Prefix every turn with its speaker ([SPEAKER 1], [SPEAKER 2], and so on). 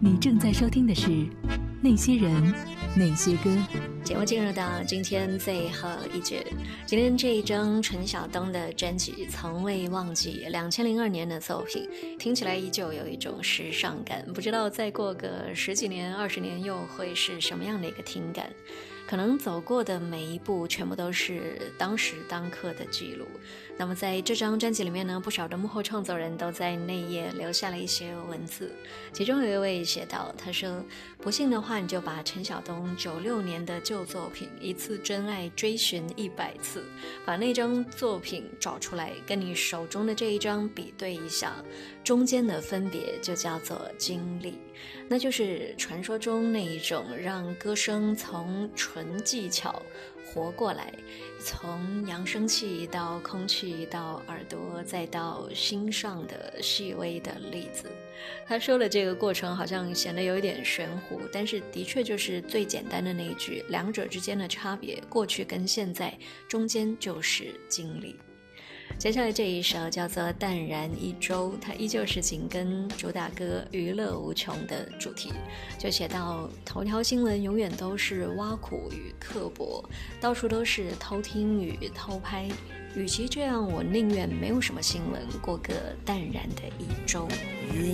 [SPEAKER 1] 你正在收听的是《那些人，那些歌》。
[SPEAKER 2] 节目进入到今天最后一节，今天这一张陈晓东的专辑《从未忘记》，2002年的作品，听起来依旧有一种时尚感，不知道再过个10几年、20年又会是什么样的一个听感。可能走过的每一步全部都是当时当刻的记录。那么在这张专辑里面呢，不少的幕后创作人都在内页留下了一些文字，其中有一位写道，他说，不信的话你就把陈晓东96年的旧作品一次真爱追寻100次，把那张作品找出来跟你手中的这一张比对一下，中间的分别就叫做经历，那就是传说中那一种让歌声从纯技巧活过来，从扬声器到空气到耳朵再到心上的细微的粒子。他说的这个过程好像显得有一点玄乎，但是的确就是最简单的那一句，两者之间的差别，过去跟现在，中间就是经历。接下来这一首叫做《淡然一周》，它依旧是紧跟主打歌娱乐无穷的主题，就写到头条新闻永远都是挖苦与刻薄，到处都是偷听与偷拍，与其这样我宁愿没有什么新闻，过个淡然的一周。